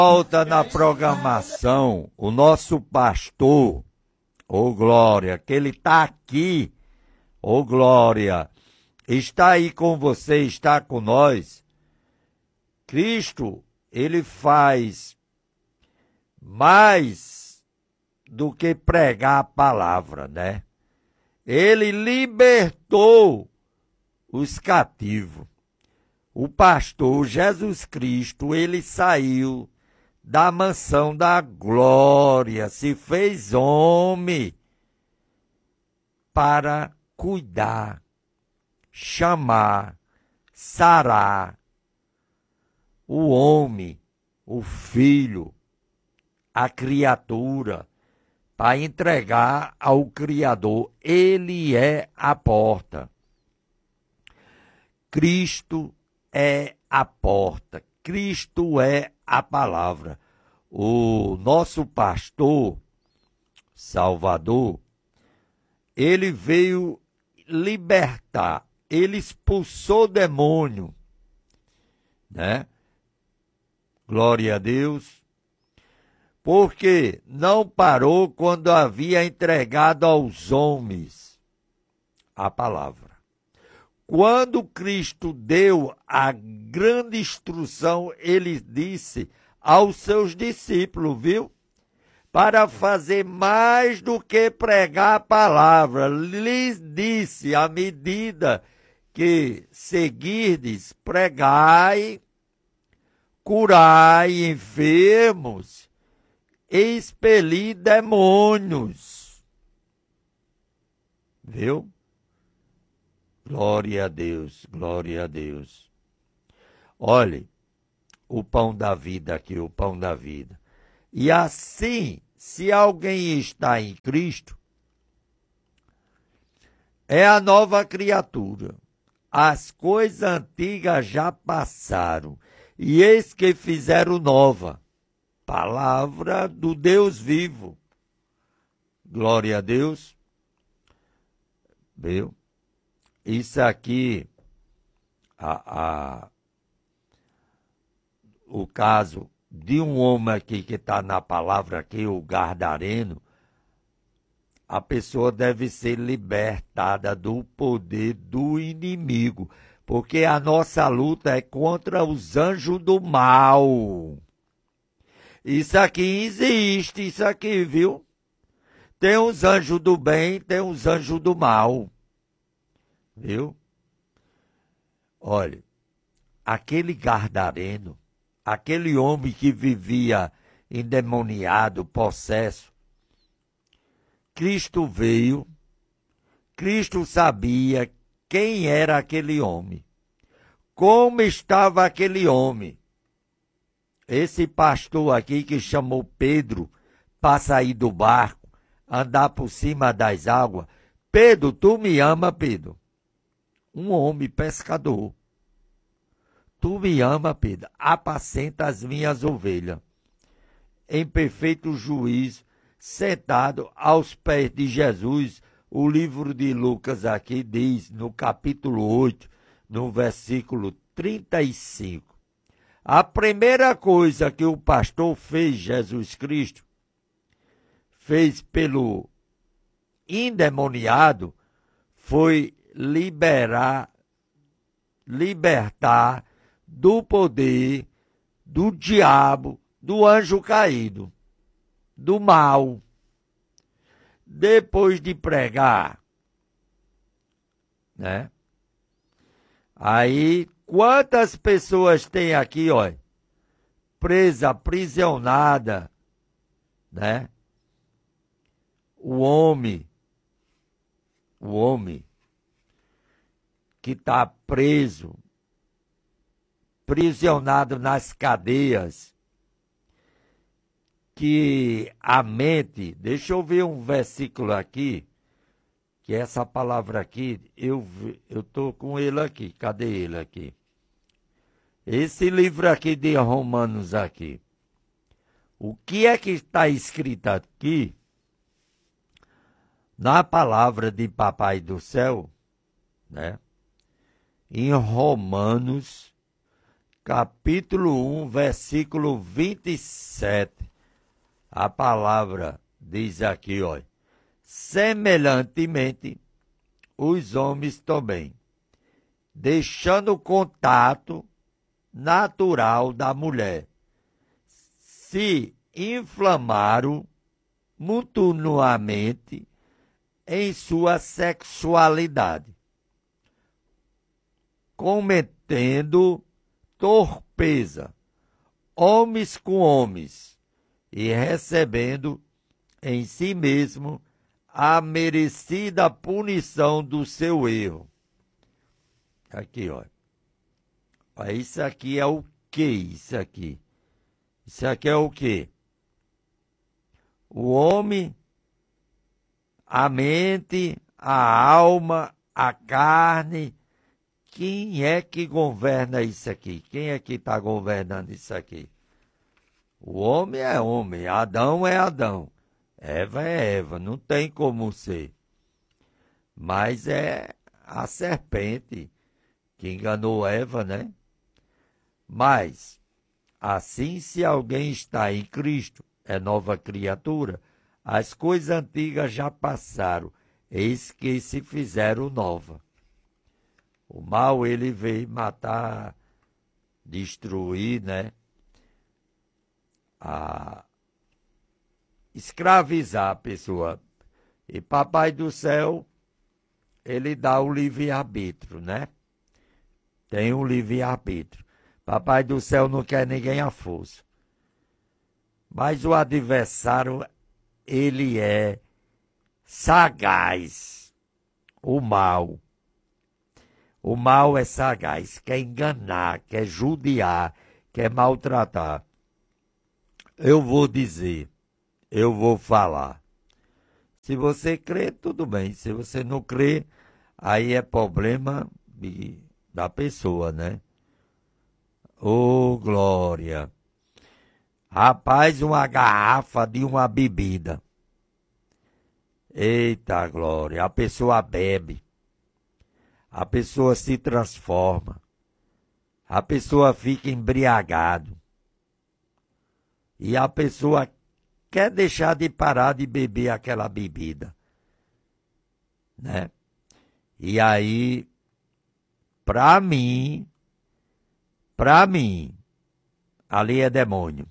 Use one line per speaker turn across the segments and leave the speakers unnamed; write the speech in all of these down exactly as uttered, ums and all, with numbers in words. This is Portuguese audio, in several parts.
Volta na programação, o nosso pastor, ô Glória, que ele está aqui, ô Glória, está aí com você, está com nós. Cristo, ele faz mais do que pregar a palavra, né? Ele libertou os cativos. O pastor Jesus Cristo, ele saiu da mansão da glória, se fez homem para cuidar, chamar, sarar o homem, o filho, a criatura, para entregar ao Criador. Ele é a porta. Cristo é a porta. Cristo é a palavra. O nosso pastor, Salvador, ele veio libertar, ele expulsou o demônio, né? Glória a Deus. Porque não parou quando havia entregado aos homens a palavra. Quando Cristo deu a grande instrução, ele disse aos seus discípulos, viu? Para fazer mais do que pregar a palavra. Lhes disse, à medida que seguirdes, pregai, curai enfermos, expeli demônios. Viu? Glória a Deus, glória a Deus. Olhe, o pão da vida aqui, o pão da vida. E assim, se alguém está em Cristo, é a nova criatura. As coisas antigas já passaram, e eis que fizeram nova. Palavra do Deus vivo. Glória a Deus. Viu? Isso aqui, a, a, o caso de um homem aqui que está na palavra aqui, o Gadareno, a pessoa deve ser libertada do poder do inimigo, porque a nossa luta é contra os anjos do mal. Isso aqui existe, isso aqui, viu? Tem os anjos do bem, tem os anjos do mal. Viu? Olha, aquele Gadareno, aquele homem que vivia endemoniado, possesso, Cristo veio, Cristo sabia quem era aquele homem, como estava aquele homem. Esse pastor aqui que chamou Pedro para sair do barco, andar por cima das águas. Pedro, tu me ama, Pedro? Um homem pescador. Tu me ama, Pedro? Apacenta as minhas ovelhas. Em perfeito juízo, sentado aos pés de Jesus, o livro de Lucas aqui diz, no capítulo oito, no versículo trinta e cinco. A primeira coisa que o pastor fez, Jesus Cristo, fez pelo endemoniado, foi liberar, libertar do poder do diabo, do anjo caído, do mal. Depois de pregar, né? Aí, quantas pessoas tem aqui, ó, presa, aprisionada, né? O homem, o homem que está preso, prisionado nas cadeias, que a mente, deixa eu ver um versículo aqui, que essa palavra aqui, eu eu tô com ele aqui, cadê ele aqui? Esse livro aqui de Romanos aqui, o que é que está escrito aqui, na palavra de Papai do Céu, né? Em Romanos, capítulo um, versículo vinte e sete. A palavra diz aqui, olha, semelhantemente, os homens também, deixando o contato natural da mulher, se inflamaram mutuamente em sua sexualidade, cometendo torpeza, homens com homens, e recebendo em si mesmo a merecida punição do seu erro. Aqui, olha. Isso aqui é o que? Isso aqui. Isso aqui é o que? O homem, a mente, a alma, a carne. Quem é que governa isso aqui? Quem é que está governando isso aqui? O homem é homem, Adão é Adão, Eva é Eva, não tem como ser. Mas é a serpente que enganou Eva, né? Mas, assim, se alguém está em Cristo, é nova criatura, as coisas antigas já passaram, eis que se fizeram nova. O mal, ele veio matar, destruir, né? A escravizar a pessoa. E Papai do Céu, ele dá o livre-arbítrio, né? Tem o livre-arbítrio. Papai do Céu não quer ninguém à força. Mas o adversário, ele é sagaz. O mal. O mal é sagaz, quer enganar, quer judiar, quer maltratar. Eu vou dizer, eu vou falar. Se você crê, tudo bem. Se você não crê, aí é problema de, da pessoa, né? Ô, glória! Rapaz, uma garrafa de uma bebida. Eita, glória! A pessoa bebe. A pessoa se transforma. A pessoa fica embriagado. E a pessoa quer deixar de parar de beber aquela bebida, né? E aí, para mim, para mim, ali é demônio.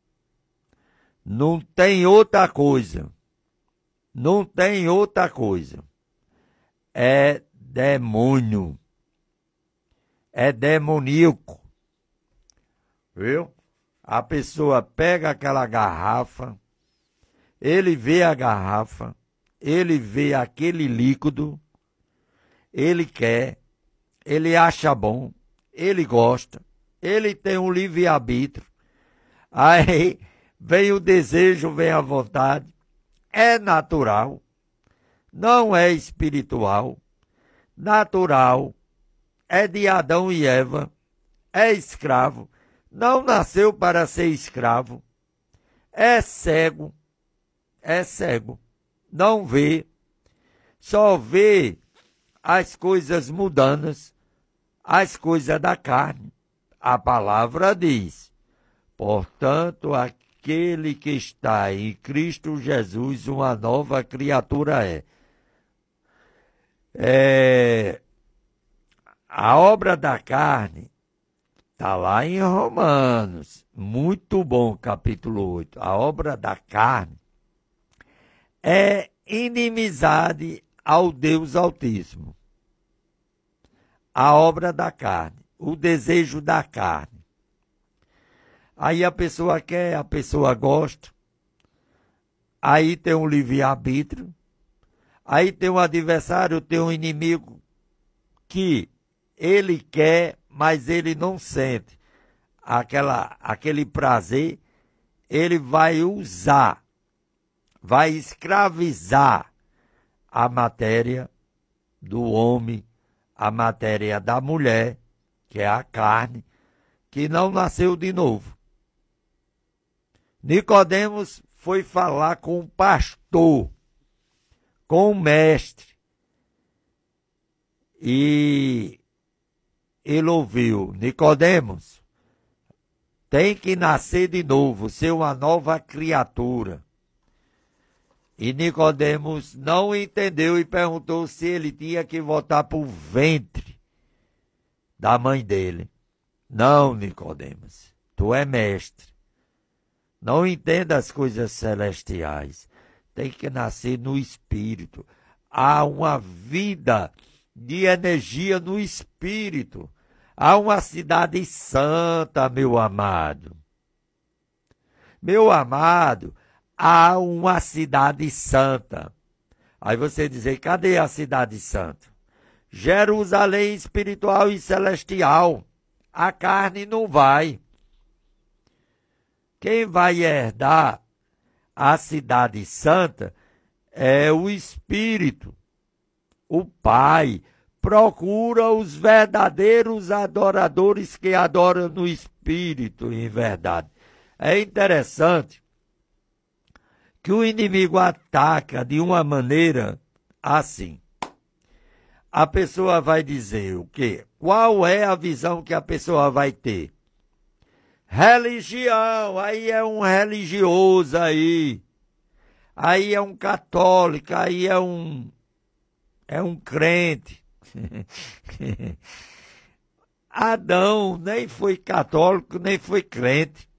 Não tem outra coisa. Não tem outra coisa. É demônio. É demoníaco. Viu? A pessoa pega aquela garrafa, ele vê a garrafa, ele vê aquele líquido, ele quer, ele acha bom, ele gosta, ele tem um livre-arbítrio. Aí vem o desejo, vem a vontade, é natural, não é espiritual, natural, é de Adão e Eva, é escravo, não nasceu para ser escravo, é cego, é cego, não vê, só vê as coisas mundanas, as coisas da carne. A palavra diz, portanto, aquele que está em Cristo Jesus, uma nova criatura é. É a obra da carne está lá em Romanos, muito bom, capítulo oito. A obra da carne é inimizade ao Deus Altíssimo. A obra da carne, o desejo da carne. Aí a pessoa quer, a pessoa gosta. Aí tem um livre-arbítrio. Aí tem um adversário, tem um inimigo que ele quer, mas ele não sente aquela, aquele prazer. Ele vai usar, vai escravizar a matéria do homem, a matéria da mulher, que é a carne, que não nasceu de novo. Nicodemos foi falar com o pastor, com o mestre, e ele ouviu: Nicodemos, Tem que nascer de novo, ser uma nova criatura. E Nicodemos não entendeu e perguntou se ele tinha que voltar para o ventre da mãe dele. Não, Nicodemos, tu é mestre. Não entenda as coisas celestiais. Tem que nascer no espírito. Há uma vida de energia no espírito. Há uma cidade santa, meu amado. Meu amado, há uma cidade santa. Aí você diz, cadê a cidade santa? Jerusalém espiritual e celestial. A carne não vai. Quem vai herdar a cidade santa é o Espírito. O Pai procura os verdadeiros adoradores que adoram no Espírito, em verdade. É interessante que o inimigo ataca de uma maneira assim. A pessoa vai dizer o quê? Qual é a visão que a pessoa vai ter? Religião, aí é um religioso aí. Aí é um católico, aí é um é um crente. Adão nem foi católico, nem foi crente.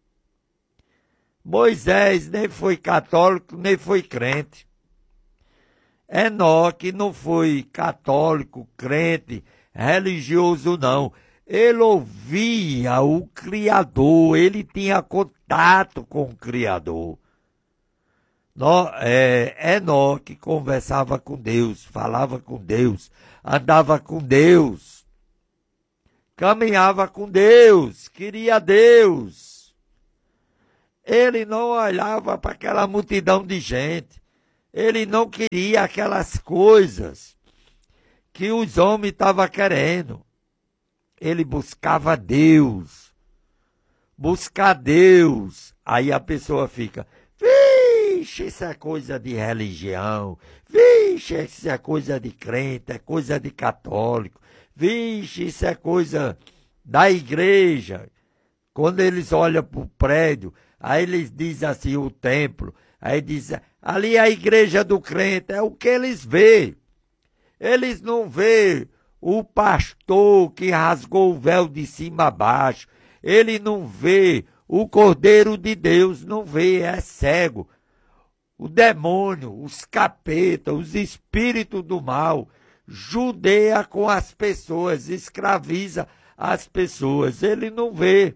Moisés nem foi católico, nem foi crente. Enoque não foi católico, crente, religioso não. Ele ouvia o Criador, ele tinha contato com o Criador. No, é, Enoque conversava com Deus, falava com Deus, andava com Deus, caminhava com Deus, queria Deus. Ele não olhava para aquela multidão de gente, ele não queria aquelas coisas que os homens estavam querendo. Ele buscava Deus. Buscar Deus. Aí a pessoa fica, vixe, isso é coisa de religião. Vixe, isso é coisa de crente, é coisa de católico. Vixe, isso é coisa da igreja. Quando eles olham para o prédio, aí eles dizem assim, o templo. Aí dizem, ali é a igreja do crente. É o que eles veem. Eles não veem o pastor que rasgou o véu de cima a baixo. Ele não vê o Cordeiro de Deus, não vê, é cego. O demônio, os capetas, os espíritos do mal, judeia com as pessoas, escraviza as pessoas. Ele não vê.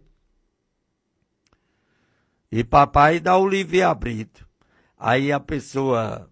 E papai dá o livre-arbítrio. Aí a pessoa,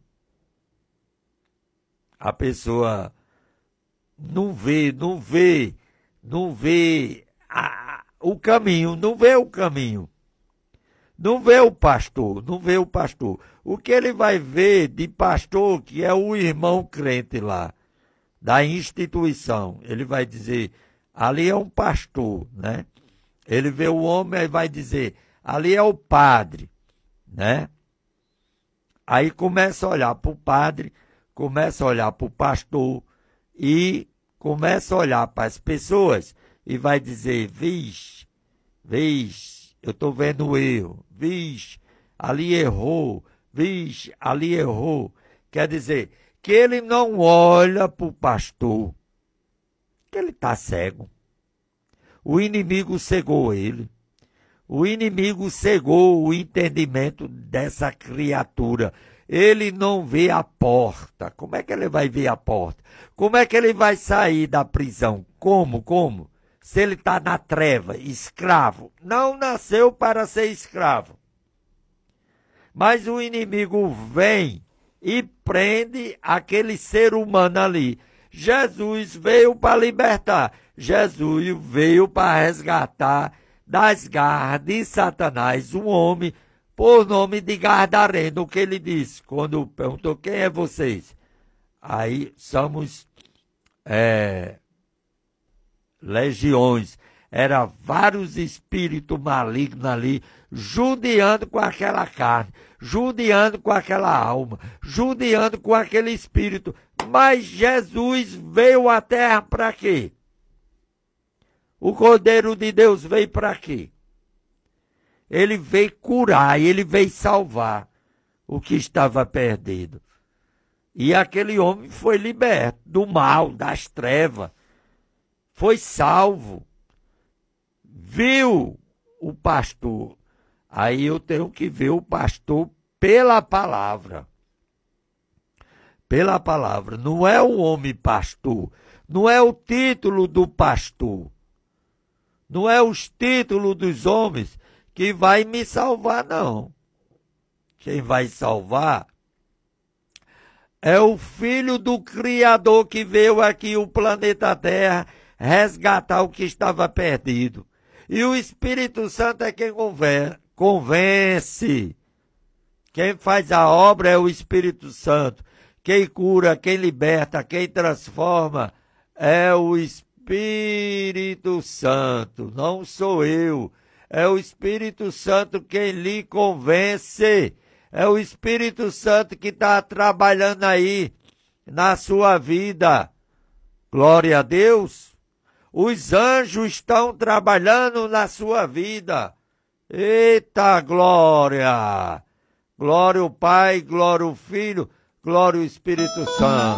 a pessoa não vê, não vê, não vê a, o caminho, não vê o caminho. Não vê o pastor, não vê o pastor. O que ele vai ver de pastor, que é o irmão crente lá, da instituição, ele vai dizer, ali é um pastor, né? Ele vê o homem e vai dizer, ali é o padre, né? Aí começa a olhar para o padre, começa a olhar para o pastor e começa a olhar para as pessoas e vai dizer, vixe, vixe, eu estou vendo o erro, vixe, ali errou, vixe, ali errou. Quer dizer, que ele não olha para o pastor, que ele está cego. O inimigo cegou ele. O inimigo cegou o entendimento dessa criatura. Ele não vê a porta. Como é que ele vai ver a porta? Como é que ele vai sair da prisão? Como? Como? Se ele está na treva, escravo. Não nasceu para ser escravo. Mas o inimigo vem e prende aquele ser humano ali. Jesus veio para libertar. Jesus veio para resgatar das garras de Satanás um homem por nome de Gadareno. O que ele disse? Quando perguntou, quem é vocês? Aí somos é, legiões. Era vários espíritos malignos ali, judiando com aquela carne, judiando com aquela alma, judiando com aquele espírito. Mas Jesus veio à terra para quê? O Cordeiro de Deus veio para quê? Ele veio curar, ele veio salvar o que estava perdido. E aquele homem foi liberto do mal, das trevas. Foi salvo. Viu o pastor. Aí eu tenho que ver o pastor pela palavra. Pela palavra. Não é o homem pastor. Não é o título do pastor. Não é os títulos dos homens que vai me salvar, não. Quem vai salvar é o Filho do Criador que veio aqui o planeta Terra resgatar o que estava perdido. E o Espírito Santo é quem convence. Quem faz a obra é o Espírito Santo. Quem cura, quem liberta, quem transforma é o Espírito Santo. Não sou eu. É o Espírito Santo quem lhe convence. É o Espírito Santo que está trabalhando aí na sua vida. Glória a Deus. Os anjos estão trabalhando na sua vida. Eita glória! Glória ao Pai, glória ao Filho, glória ao Espírito Santo.